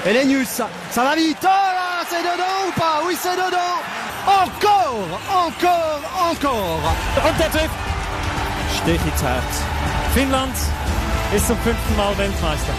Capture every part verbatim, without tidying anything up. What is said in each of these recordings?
Elle est nulle, ça. Ça va vite. Oh là, c'est dedans ou pas? Oui, c'est dedans. Encore, encore, encore. Und der trifft. Stich ins Herz. Finnland ist zum fünften Mal Weltmeister.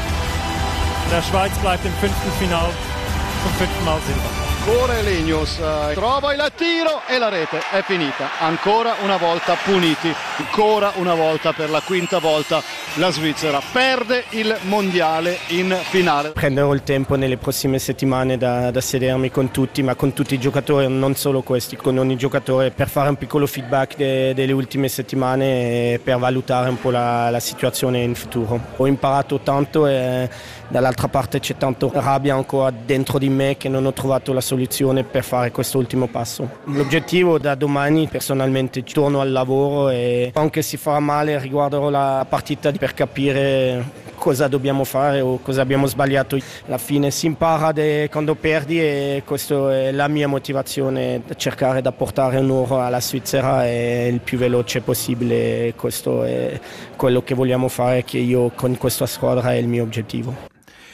Der Schweiz bleibt im fünften Final zum fünften Mal Silber. Ancora Elenius, eh, trova il tiro e la rete è finita. Ancora una volta puniti, ancora una volta, per la quinta volta la Svizzera perde il mondiale in finale. Prenderò il tempo nelle prossime settimane da, da sedermi con tutti, ma con tutti i giocatori, non solo questi, con ogni giocatore, per fare un piccolo feedback de, delle ultime settimane e per valutare un po' la, la situazione in futuro. Ho imparato tanto e dall'altra parte c'è tanto rabbia ancora dentro di me che non ho trovato la soluzione per fare questo ultimo passo. L'obiettivo da domani, personalmente torno al lavoro e anche se farà male riguarderò la partita per capire cosa dobbiamo fare o cosa abbiamo sbagliato. Alla fine si impara de, quando perdi e questa è la mia motivazione, cercare di portare un oro alla Svizzera e il più veloce possibile. Questo è quello che vogliamo fare, che io con questa squadra è il mio obiettivo.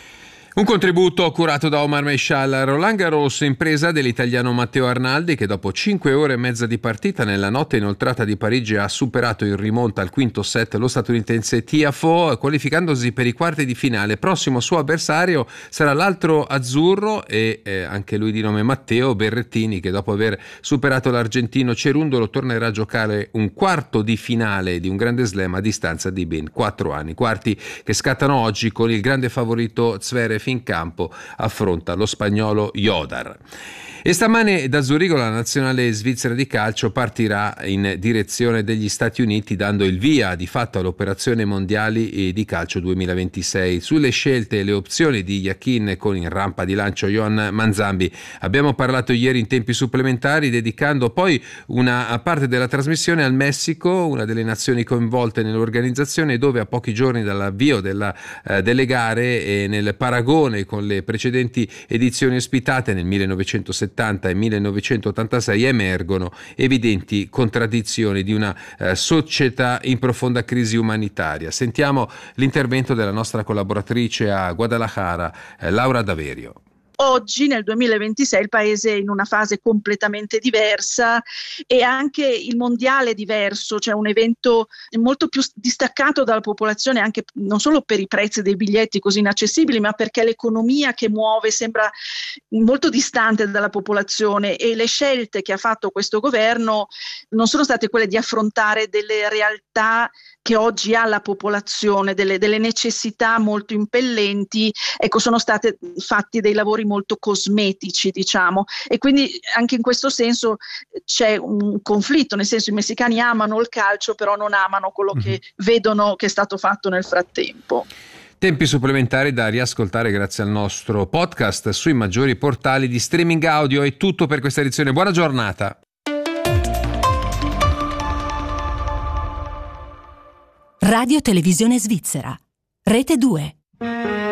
Un contributo curato da Omar Mescial. Roland Garros, impresa dell'italiano Matteo Arnaldi, che dopo cinque ore e mezza di partita nella notte inoltrata di Parigi ha superato in rimonta al quinto set lo statunitense Tiafoe, qualificandosi per i quarti di finale. Prossimo suo avversario sarà l'altro azzurro e eh, anche lui di nome Matteo Berrettini, che dopo aver superato l'argentino Cerundolo tornerà a giocare un quarto di finale di un grande slam a distanza di ben quattro anni. Quarti che scattano oggi con il grande favorito Zverev in campo, affronta lo spagnolo Jodar. E stamane da Zurigo la nazionale svizzera di calcio partirà in direzione degli Stati Uniti, dando il via di fatto all'operazione mondiali di calcio duemilaventisei. Sulle scelte e le opzioni di Yakin con in rampa di lancio Johan Manzambi abbiamo parlato ieri in tempi supplementari, dedicando poi una parte della trasmissione al Messico, una delle nazioni coinvolte nell'organizzazione, dove a pochi giorni dall'avvio della, eh, delle gare e nel paragone con le precedenti edizioni ospitate nel millenovecentosettanta e millenovecentottantasei emergono evidenti contraddizioni di una eh, società in profonda crisi umanitaria. Sentiamo l'intervento della nostra collaboratrice a Guadalajara, eh, Laura Daverio. Oggi nel duemilaventisei il paese è in una fase completamente diversa e anche il mondiale è diverso, cioè un evento molto più distaccato dalla popolazione, anche non solo per i prezzi dei biglietti così inaccessibili, ma perché l'economia che muove sembra molto distante dalla popolazione, e le scelte che ha fatto questo governo non sono state quelle di affrontare delle realtà che oggi ha la popolazione, delle, delle necessità molto impellenti. Ecco, sono state fatti dei lavori molto cosmetici, diciamo, e quindi anche in questo senso c'è un conflitto, nel senso i messicani amano il calcio, però non amano quello mm-hmm. che vedono che è stato fatto nel frattempo. Tempi supplementari da riascoltare grazie al nostro podcast sui maggiori portali di streaming audio. È tutto per questa edizione, buona giornata. Radio Televisione Svizzera, Rete due.